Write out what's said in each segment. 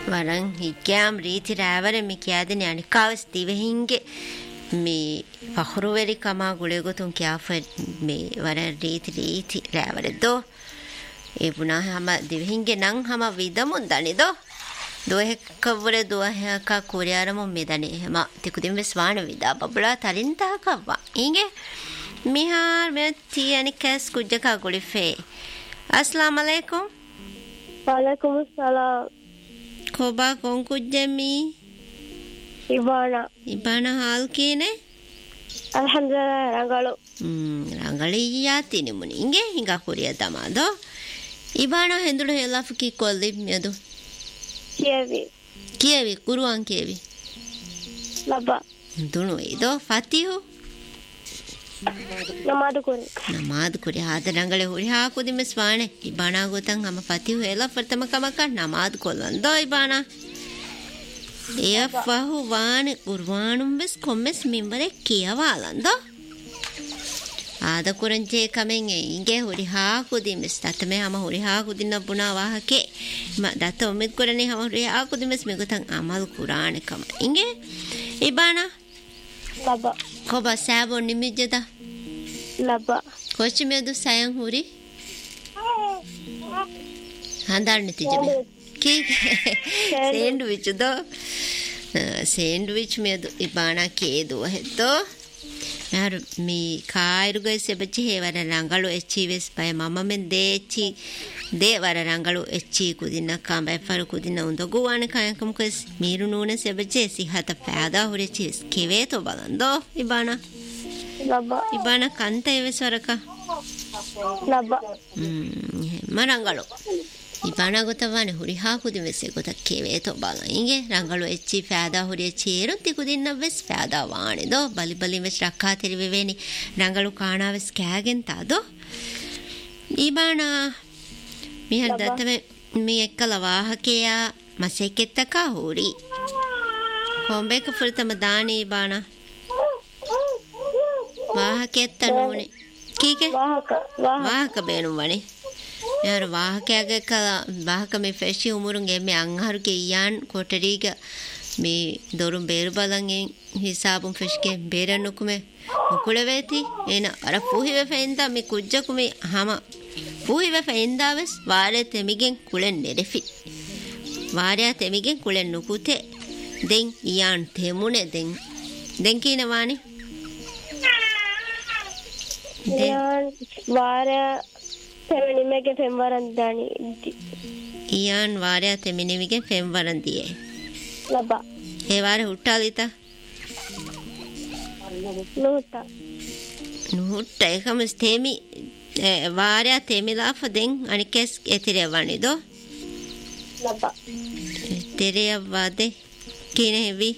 වරන් හික්කෑම් රීති රෑවර මේ කියදෙන අනිකාවස් දිවහින්ගේ මේ පහුරුවරි කමා ගුලෙගොතුන් කියාෆ මේ වර රීති රෑවරදෝ ඒ පුනා හම දිවහින්ගේ නං හම විදමුන් දනිදෝ දොහෙක්කවර දොහක කුරියාරම මෙදනේ හැම තිකුදින් වෙස්වාන විදා බබලා තරින්තාකවා ඉගේ මිහාර මෙ තියනි කැස් කුජ්ජකා ගුලිෆේ अस्सलाम वालेकुम वालेकुम अस्सलाम कोबा कौन कुज्जमी इबाना हाल कीने alhamdulillah rangalu yaati ni muni inge hinga kuriya tamado ibana hendulu helafu ki kolli medu kiyevi kuruan kiyevi laba dunu ido fatihu namadu kuri hada rangale huri ha kudi meswane ibana gotan hama fatihu hela pertama kamaka namadu kolando ibana එය ෆහුවාන කුර්වානුම් වෙස් කොම්මස් මිම්බරේ කියවාලන්ද ආද කුරංචේ කමෙන් ඉංගේ හොරි හා කුදිමස් තතමේ හම හොරි හා කුදින්න බුනා වාහකේ දත උමෙත් කරනේ හම හොරි හා කුදිමස් මෙගතන් අමල් කුරාන කම ඉංගේ ඉබානා ලබා කොබ සෑබො නිමිජ්ජද ලබා කොච්චි මෙදු සයන් හොරි හඳන්න තිජබේ सैंडविच दो सैंडविच में इबाना के दो है तो यार मी खायरु गए से बच्चे है वाला रंगलो अच्छी वेस पाए मामा में दे वाला रंगलो अच्छी कुदिना काम बाय फर कुदिना उन तो गुवाने खाए कम कुछ मीरु नूने से बच्चे सिहाता पैदा हो रही चीज केवे तो बालंदो इबाना कांता है वेस वाला का मरंगलो ඉබානා ගොතවනේ හුරි හා කුදි වෙසේ ගොත කේවේ තෝ බලයිගේ රංගලු එච්චි ෆෑදා හුරි චීරු තිකුදින්න වෙස් ෆෑදා වානේ දෝ බලි බලි වෙස් රක්කා තෙරි වෙවෙනි රංගලු කාණා වෙස් කෑගෙන් තාදෝ ඉබානා මිහල් දතමෙ මේ එක්කල වාහකයා මසෙකෙත්තක හුරි හොම්බේක ෆුල්තම දානී ඉබානා වාහකෙත්ත නෝනේ කීකේ වාහක බේනු වනේ यार वाहकयागे कला वाहक में फेशी उमुरुंगे में अंगार के यान कोटरीगा में दोरुं बेर बलंगे हिसाबुं फेशके बेर नुकुमे मुकुले वेती एना अरा पूही वे फेंदा में कुज्जकु में हमा पूही वे फेंदा वेस वारे तेमिगें कुलें नेरेफि वारे तेमिगें कुलें नुकुते दें यान तेमुने दें कीने वानी यान वारे තෙමිනිමගේ පෙම්වරන් දානි ඉයාන් වාරය තෙමිනිමගේ පෙම්වරන් දියේ ලබා ඒ වාරේ හුට්ටාලිත නුහුට්ට එකම තෙමි වාරය තෙමිලා ෆදෙන් අනිකස් එතිරේ වනිදෝ ලබා එතිරේ වාදේ කිනේ හෙවි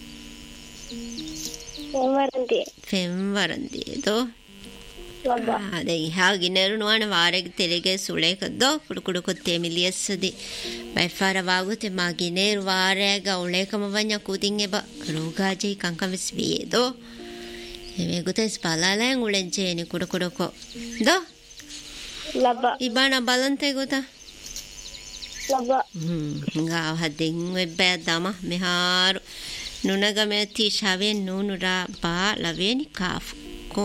පෙම්වරන් දියේ දෝ අද ඉහා ගිනරුණවන වාරෙක තෙරෙගේ සුලේකදෝ පුඩුකුඩු කොත්තේ මිලියස්සදි වයිෆාර වාගුතේ මා ගිනේරු වාරයක උලේකම වඤ්ඤ කුදින් එබ රෝගාජේ කංකවිස් වියේදෝ එමේ ගුතස් පලාලෙන් උලෙන්ජේනි කුඩුකුඩුකො දෝ ලබා ඉබානා බලන්තේ ගුතා ලබා ගා හදින් වෙබ්බෑ දම මෙහාරු නුනගමේ තී ශාවෙන් නුනුරා බා ලවේනි කාෆු